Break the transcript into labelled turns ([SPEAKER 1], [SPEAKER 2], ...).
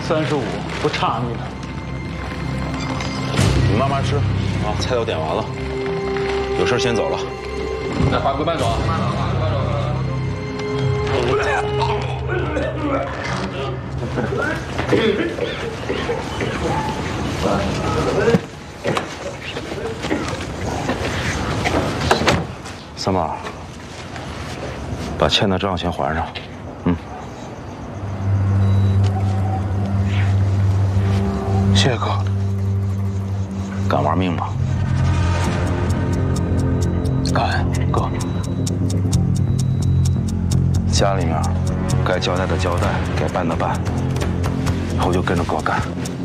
[SPEAKER 1] 35，不差你的。
[SPEAKER 2] 你慢慢吃啊，菜都点完了，有事先走了。
[SPEAKER 3] 来，花龟慢走啊！
[SPEAKER 2] 三毛，把欠的账先还上。
[SPEAKER 4] 谢谢哥。
[SPEAKER 2] 敢玩命吗？
[SPEAKER 4] 敢，哥。
[SPEAKER 2] 家里面该交代的交代，该办的办，以后就跟着哥干。